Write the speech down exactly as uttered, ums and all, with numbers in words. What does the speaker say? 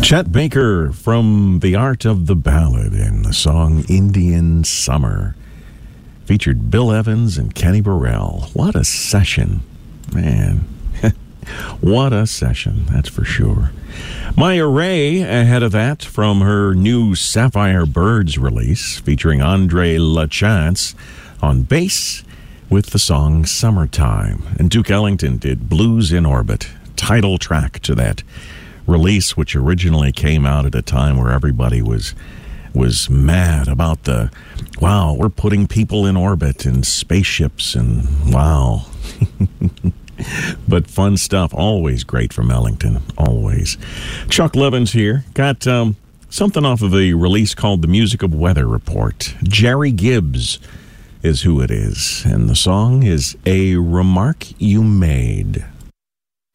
Chet Baker from The Art of the Ballad in the song Indian Summer. Featured Bill Evans and Kenny Burrell. What a session. Man. What a session, that's for sure. Maya Ray ahead of that from her new Sapphire Birds release featuring Andre LaChance on bass with the song Summertime. And Duke Ellington did Blues in Orbit, title track to that release, which originally came out at a time where everybody was was mad about the, wow, we're putting people in orbit and spaceships and wow. But fun stuff, always great from Ellington, always. Chuck Levins here, got um, something off of the release called The Music of Weather Report. Jerry Gibbs is who it is, and the song is A Remark You Made.